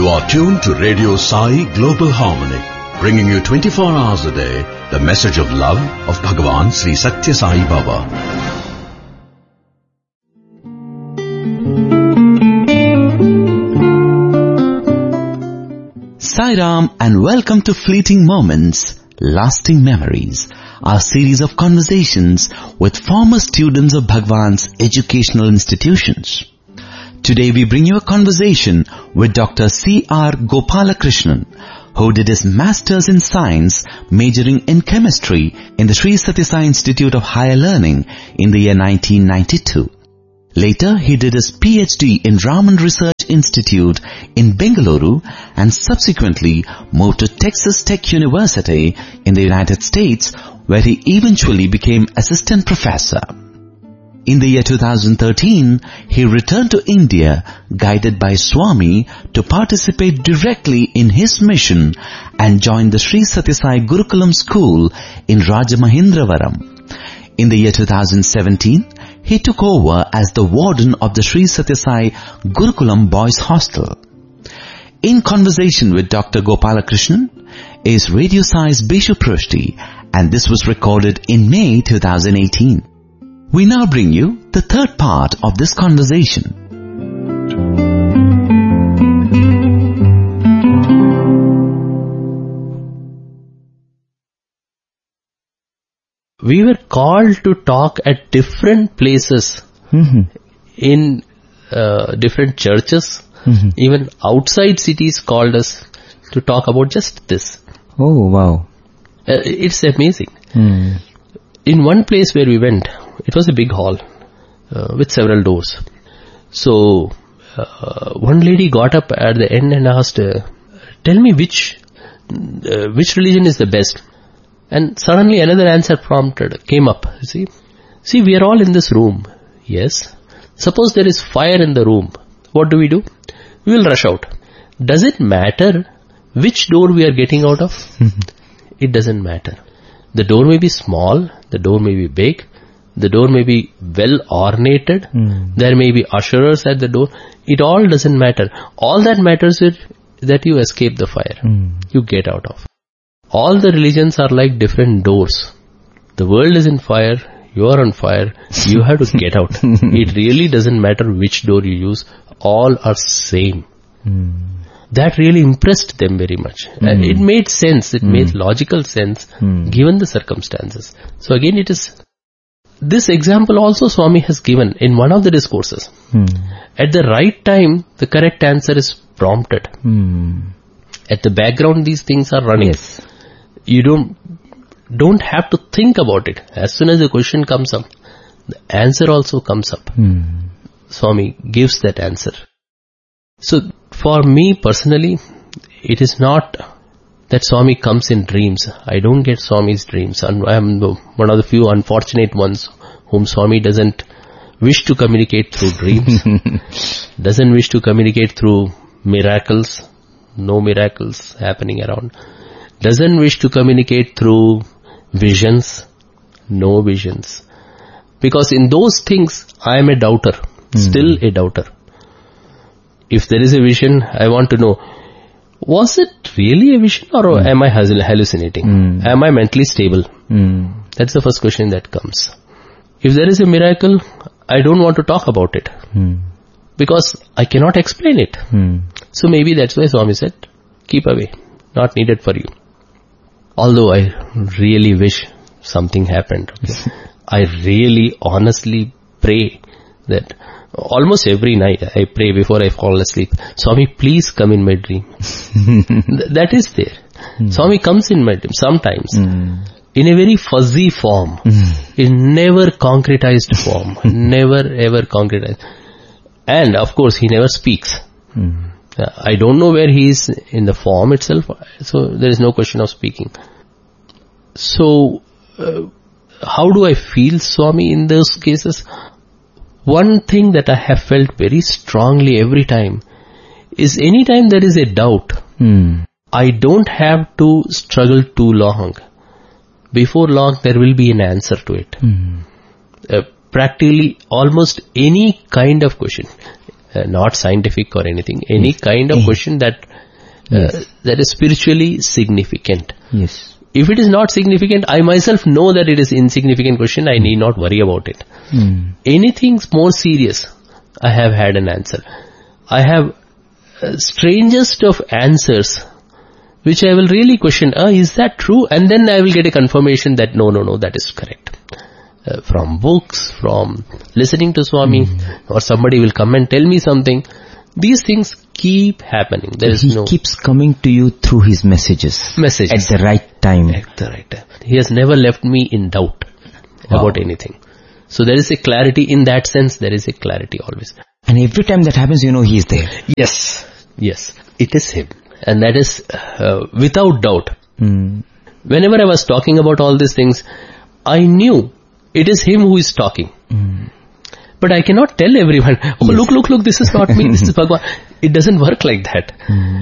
are tuned to Radio Sai Global Harmony, bringing you 24 hours a day the message of love of Bhagavan Sri Satya Sai Baba. Sai Ram and welcome to Fleeting Moments, Lasting Memories, our series of conversations with former students of Bhagwan's educational institutions. Today we bring you a conversation with Dr. C.R. Gopalakrishnan, who did his Masters in Science majoring in Chemistry in the Sri Satya Sai Institute of Higher Learning in the year 1992. Later, he did his PhD in Raman Research Institute in Bengaluru and subsequently moved to Texas Tech University in the United States, where he eventually became assistant professor. In the year 2013, he returned to India, guided by Swami, to participate directly in his mission and joined the Sri Satya Sai Gurukulam School in Rajamahendravaram. In the year 2017, he took over as the warden of the Sri Satya Sai Gurukulam Boys Hostel. In conversation with Dr. Gopalakrishnan is Radio Sai's Bishu Prusty, and this was recorded in May 2018. We now bring you the third part of this conversation. We were called to talk at different places, in different churches, even outside cities called us to talk about just this. Oh, wow. It's amazing. In one place where we went, it was a big hall with several doors. So one lady got up at the end and asked, tell me which religion is the best. And suddenly another answer came up. See, we are all in this room. Yes. Suppose there is fire in the room. What do? We will rush out. Does it matter which door we are getting out of? It doesn't matter. The door may be small, the door may be big, the door may be well ornated, there may be usherers at the door. It all doesn't matter. All that matters is that you escape the fire. You get out of. All the religions are like different doors. The world is in fire, you are on fire, you have to get out. It really doesn't matter which door you use, all are same. That really impressed them very much. And it made sense, it made logical sense given the circumstances. So again it is, this example also Swami has given in one of the discourses. At the right time, the correct answer is prompted. At the background, these things are running. Yes. You don't have to think about it. As soon as the question comes up, the answer also comes up. Swami gives that answer. So for me personally, it is not that Swami comes in dreams. I don't get Swami's dreams. And I am one of the few unfortunate ones whom Swami doesn't wish to communicate through dreams, doesn't wish to communicate through miracles, no miracles happening around, doesn't wish to communicate through visions, no visions. Because in those things, I am a doubter, still a doubter. If there is a vision, I want to know, was it really a vision or am I hallucinating? Am I mentally stable? That's the first question that comes. If there is a miracle, I don't want to talk about it. Because I cannot explain it. So maybe that's why Swami said, keep away, not needed for you. Although I really wish something happened. Okay? I really honestly pray that almost every night I pray before I fall asleep, Swami, please come in my dream. That is there. Swami comes in my dream sometimes in a very fuzzy form, in never concretized form, never ever concretized. And of course he never speaks. I don't know where he is in the form itself, so there is no question of speaking. So how do I feel Swami in those cases? One thing that I have felt very strongly every time is any time there is a doubt, I don't have to struggle too long. Before long there will be an answer to it. Practically almost any kind of question. not scientific or anything. Any kind of question that that is spiritually significant. Yes. If it is not significant, I myself know that it is insignificant question. I need not worry about it. Anything more serious, I have had an answer. I have strangest of answers, which I will really question, is that true? And then I will get a confirmation that no, that is correct. From books, from listening to Swami, or somebody will come and tell me something. These things keep happening. He keeps coming to you through his messages. At the right time. At the right time. He has never left me in doubt about anything. So there is a clarity in that sense. There is a clarity always. And every time that happens, you know he is there. Yes. It is him. And that is without doubt. Whenever I was talking about all these things, I knew it is him who is talking. But I cannot tell everyone, look, this is not me, this is Bhagwan. It doesn't work like that.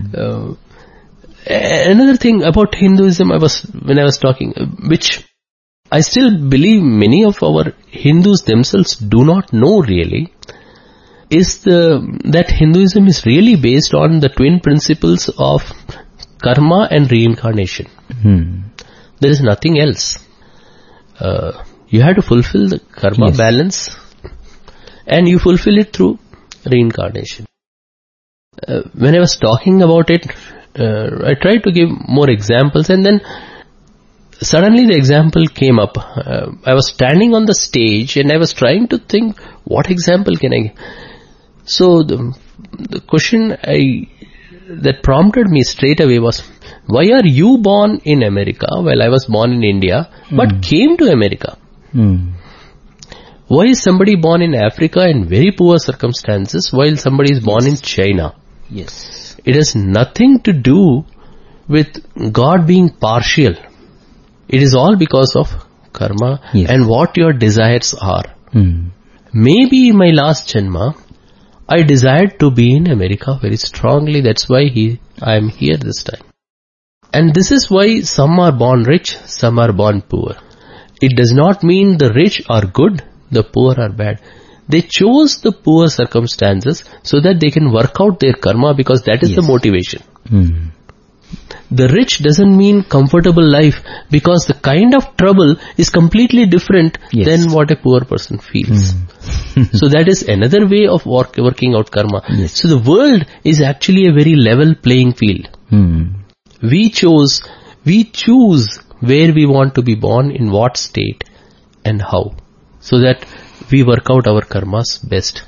Another thing about Hinduism, when I was talking, which I still believe many of our Hindus themselves do not know really, is that Hinduism is really based on the twin principles of karma and reincarnation. There is nothing else. You have to fulfill the karma balance, and you fulfill it through reincarnation. When I was talking about it, I tried to give more examples, and then suddenly the example came up. I was standing on the stage and I was trying to think, what example can I give? So the question that prompted me straight away was, why are you born in America while I was born in India, but came to America? Why is somebody born in Africa in very poor circumstances while somebody is born in China? Yes. It has nothing to do with God being partial. It is all because of karma and what your desires are. Maybe in my last janma, I desired to be in America very strongly. That's why I am here this time. And this is why some are born rich, some are born poor. It does not mean the rich are good, the poor are bad. They chose the poor circumstances so that they can work out their karma, because that is the motivation. The rich doesn't mean comfortable life, because the kind of trouble is completely different than what a poor person feels. So that is another way of working out karma. So the world is actually a very level playing field. We choose where we want to be born, in what state and how, so that we work out our karmas best.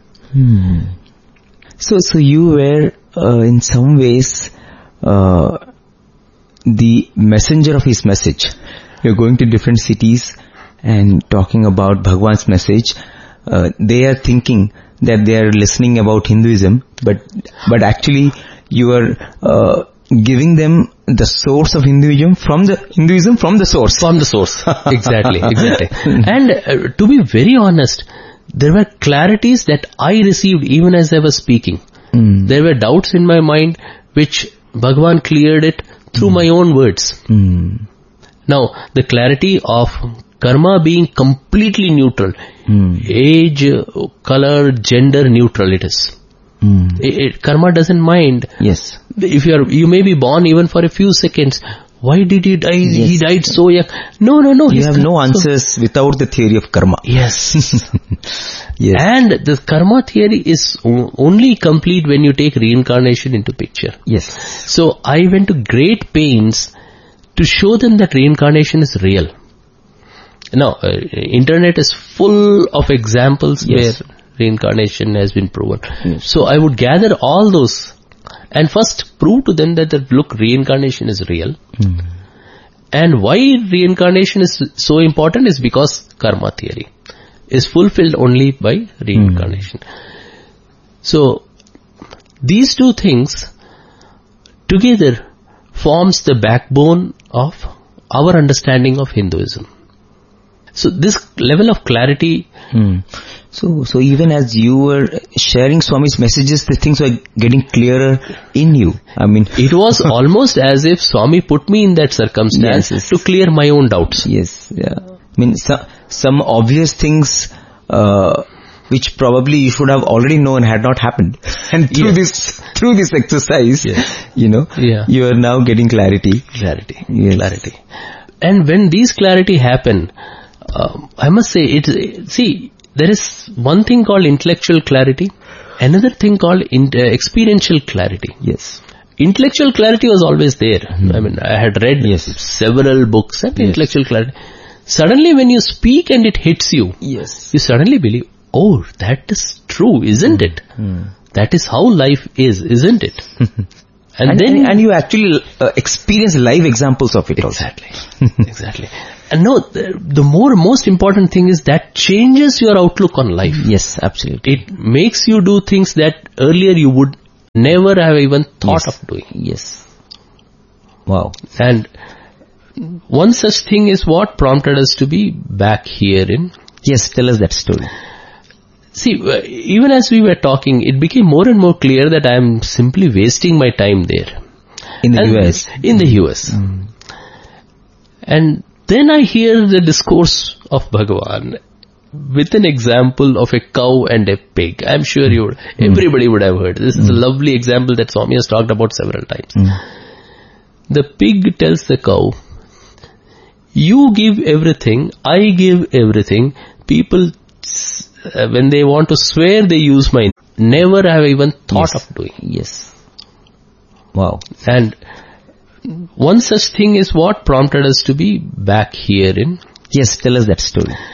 So you were in some ways the messenger of his message. You're going to different cities and talking about Bhagwan's message. They are thinking that they are listening about Hinduism, but actually you are giving them the source of Hinduism from the source. From the source. Exactly. And to be very honest, there were clarities that I received even as I was speaking. There were doubts in my mind which Bhagwan cleared it through my own words. Now, the clarity of karma being completely neutral, age, color, gender neutral it is. Karma doesn't mind. Yes. If you may be born even for a few seconds, why did he die? He died so young. No. You have no answers without the theory of karma. Yes. And the karma theory is only complete when you take reincarnation into picture. Yes. So I went to great pains to show them that reincarnation is real. Now, internet is full of examples where reincarnation has been proven. So I would gather all those and first prove to them that look, reincarnation is real. And why reincarnation is so important is because karma theory is fulfilled only by reincarnation. So these two things together forms the backbone of our understanding of Hinduism. So this level of clarity. So even as you were sharing Swami's messages, the things were getting clearer in you. I mean, it was almost as if Swami put me in that circumstance to clear my own doubts. Yes, yeah. I mean, some obvious things which probably you should have already known had not happened. And through this exercise, you are now getting clarity. Clarity. And when these clarity happen, I must say, there is one thing called intellectual clarity, another thing called experiential clarity. Yes. Intellectual clarity was always there. I mean, I had read several books and intellectual clarity. Suddenly when you speak and it hits you, you suddenly believe, oh, that is true, isn't it? That is how life is, isn't it? And you actually experience live examples of it also. Exactly. And no, the most important thing is that changes your outlook on life. Yes, absolutely. It makes you do things that earlier you would never have even thought of doing. Yes. Wow. And one such thing is what prompted us to be back here in... Yes, tell us that story. See, even as we were talking, it became more and more clear that I am simply wasting my time there. In the US? In the US. And then I hear the discourse of Bhagavan with an example of a cow and a pig. I'm sure everybody would have heard. This is a lovely example that Swami has talked about several times. The pig tells the cow, you give everything, I give everything. People, when they want to swear, they use my name. Never have even thought of doing. Yes. Wow. And one such thing is what prompted us to be back here in... Yes, tell us that story.